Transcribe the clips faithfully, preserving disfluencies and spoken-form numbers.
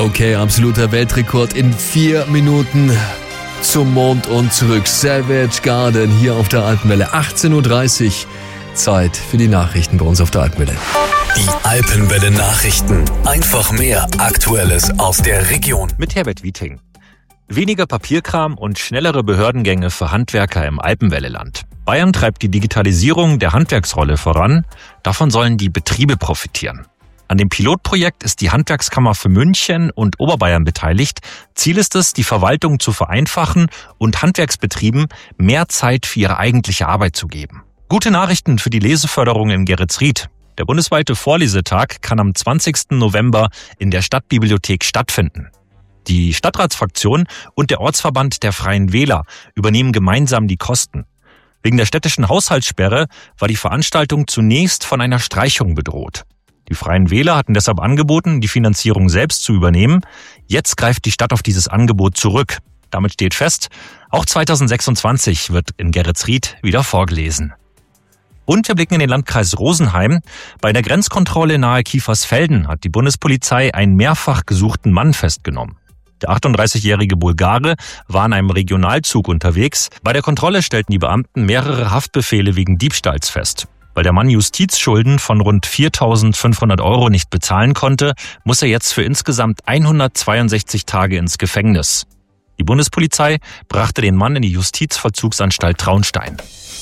Okay, absoluter Weltrekord in vier Minuten zum Mond und zurück. Savage Garden hier auf der Alpenwelle. achtzehn Uhr dreißig. Zeit für die Nachrichten bei uns auf der Alpenwelle. Die Alpenwelle Nachrichten. Einfach mehr Aktuelles aus der Region. Mit Herbert Wieting. Weniger Papierkram und schnellere Behördengänge für Handwerker im Alpenwelleland. Bayern treibt die Digitalisierung der Handwerksrolle voran. Davon sollen die Betriebe profitieren. An dem Pilotprojekt ist die Handwerkskammer für München und Oberbayern beteiligt. Ziel ist es, die Verwaltung zu vereinfachen und Handwerksbetrieben mehr Zeit für ihre eigentliche Arbeit zu geben. Gute Nachrichten für die Leseförderung in Geretsried. Der bundesweite Vorlesetag kann am zwanzigsten November in der Stadtbibliothek stattfinden. Die Stadtratsfraktion und der Ortsverband der Freien Wähler übernehmen gemeinsam die Kosten. Wegen der städtischen Haushaltssperre war die Veranstaltung zunächst von einer Streichung bedroht. Die Freien Wähler hatten deshalb angeboten, die Finanzierung selbst zu übernehmen. Jetzt greift die Stadt auf dieses Angebot zurück. Damit steht fest, auch zweitausendsechsundzwanzig wird in Geretsried wieder vorgelesen. Und wir blicken in den Landkreis Rosenheim. Bei der Grenzkontrolle nahe Kiefersfelden hat die Bundespolizei einen mehrfach gesuchten Mann festgenommen. Der achtunddreißigjährige Bulgare war in einem Regionalzug unterwegs. Bei der Kontrolle stellten die Beamten mehrere Haftbefehle wegen Diebstahls fest. Weil der Mann Justizschulden von rund viertausendfünfhundert Euro nicht bezahlen konnte, muss er jetzt für insgesamt hundertzweiundsechzig Tage ins Gefängnis. Die Bundespolizei brachte den Mann in die Justizvollzugsanstalt Traunstein.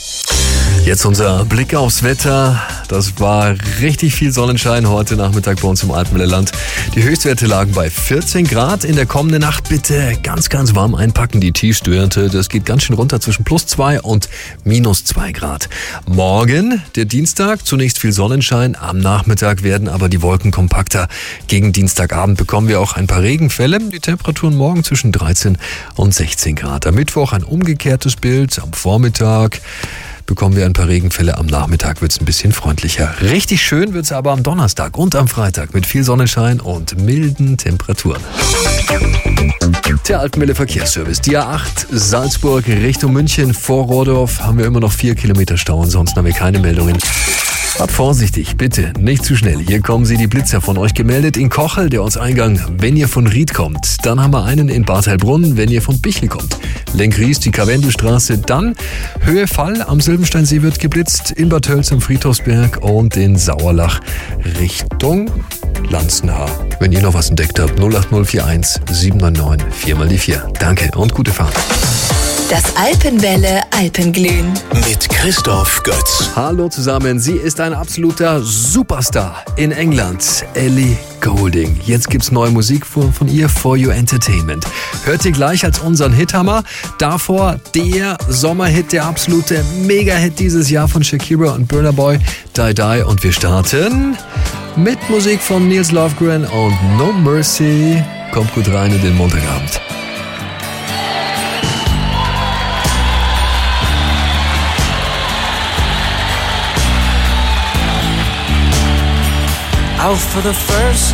Jetzt unser Blick aufs Wetter. Das war richtig viel Sonnenschein heute Nachmittag bei uns im Alpenwelleland. Die Höchstwerte lagen bei vierzehn Grad. In der kommenden Nacht bitte ganz, ganz warm einpacken. Die Tiefstwerte, das geht ganz schön runter zwischen plus zwei und minus zwei Grad. Morgen, der Dienstag, zunächst viel Sonnenschein. Am Nachmittag werden aber die Wolken kompakter. Gegen Dienstagabend bekommen wir auch ein paar Regenfälle. Die Temperaturen morgen zwischen dreizehn und sechzehn Grad. Am Mittwoch ein umgekehrtes Bild. Am Vormittag bekommen wir ein paar Regenfälle. Am Nachmittag wird es ein bisschen freundlicher. Richtig schön wird es aber am Donnerstag und am Freitag mit viel Sonnenschein und milden Temperaturen. Der Alpenwelle Verkehrsservice. Die A acht Salzburg Richtung München vor Rohrdorf haben wir immer noch vier Kilometer Stau. Ansonsten haben wir keine Meldungen. Fahrt vorsichtig, bitte, nicht zu schnell. Hier kommen sie, die Blitzer von euch gemeldet. In Kochel, der Ortseingang, wenn ihr von Ried kommt. Dann haben wir einen in Bad Heilbrunn, wenn ihr von Bichel kommt. Lenkries, die Karwendelstraße. Dann Höhe Fall am Silbensteinsee wird geblitzt. In Bad Tölz am Friedhofsberg und in Sauerlach Richtung Lanzenhaar. Wenn ihr noch was entdeckt habt, null acht null vier eins sieben neun neun vier mal die vier. Danke und gute Fahrt. Das Alpenwelle Alpenglühen. Mit Christoph Götz. Hallo zusammen, sie ist ein absoluter Superstar in England, Ellie Goulding. Jetzt gibt's neue Musik von, von ihr, For You Entertainment. Hört ihr gleich als unseren Hithammer. Davor der Sommerhit, der absolute Mega-Hit dieses Jahr von Shakira und Burna Boy, Die Die. Und wir starten mit Musik von Niels Lofgren und No Mercy. Kommt gut rein in den Montagabend. Out for the first